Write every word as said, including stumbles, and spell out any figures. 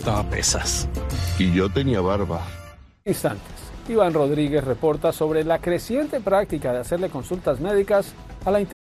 Estaba pesas. Y yo tenía barba. Instantes. Iván Rodríguez reporta sobre la creciente práctica de hacerle consultas médicas a la inteligencia